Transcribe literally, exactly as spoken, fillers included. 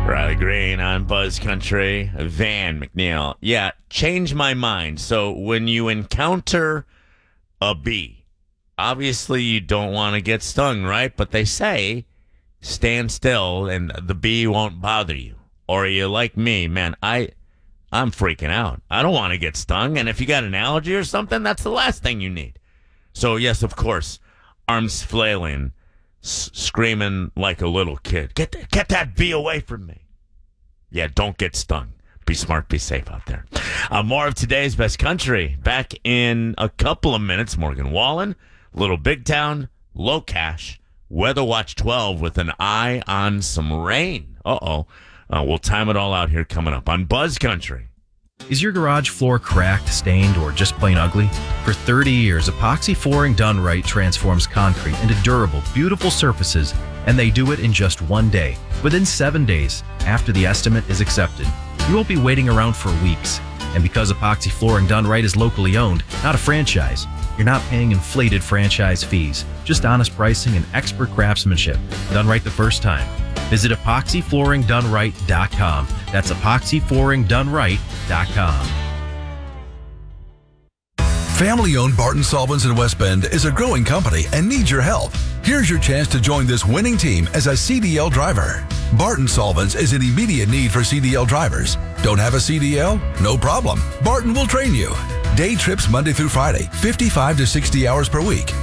Riley Green on Buzz Country. Van McNeil. Yeah, change my mind. So when you encounter a bee, obviously you don't want to get stung, right? But they say stand still and the bee won't bother you. Or are you like me, man, I, I'm freaking out. I don't want to get stung. And if you got an allergy or something, that's the last thing you need. So, yes, of course, arms flailing, s- screaming like a little kid. Get th- get that bee away from me. Yeah, don't get stung. Be smart, be safe out there. Uh, more of today's Best Country. Back in a couple of minutes, Morgan Wallen, Little Big Town, Low Cash, Weather Watch twelve with an eye on some rain. Uh-oh. Uh, we'll time it all out here coming up on Buzz Country. Is your garage floor cracked, stained, or just plain ugly? For thirty years, epoxy flooring done right transforms concrete into durable, beautiful surfaces, and they do it in just one day. Within seven days, after the estimate is accepted, you won't be waiting around for weeks. And because epoxy flooring done right is locally owned, not a franchise, you're not paying inflated franchise fees, just honest pricing and expert craftsmanship, done right the first time. Visit epoxy flooring done right dot com. That's epoxy flooring done right dot com. Family-owned Barton Solvents in West Bend is a growing company and needs your help. Here's your chance to join this winning team as a C D L driver. Barton Solvents is in immediate need for C D L drivers. Don't have a C D L? No problem. Barton will train you. Day trips Monday through Friday, fifty-five to sixty hours per week.